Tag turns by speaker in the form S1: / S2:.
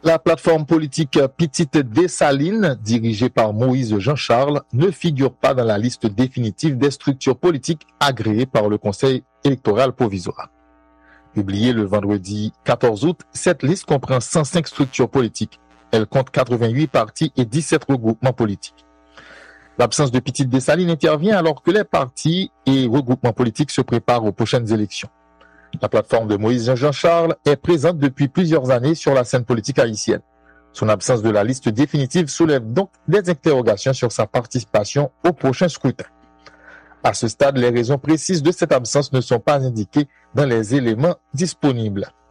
S1: La plateforme politique Petite Dessalines, dirigée par Moïse Jean-Charles, ne figure pas dans la liste définitive des structures politiques agréées par le Conseil électoral provisoire. Publiée le vendredi 14 août, cette liste comprend 105 structures politiques. Elle compte 88 partis et 17 regroupements politiques. L'absence de Petite Dessalines intervient alors que les partis et regroupements politiques se préparent aux prochaines élections. La plateforme de Moïse Jean-Charles est présente depuis plusieurs années sur la scène politique haïtienne. Son absence de la liste définitive soulève donc des interrogations sur sa participation au prochain scrutin. À ce stade, les raisons précises de cette absence ne sont pas indiquées dans les éléments disponibles.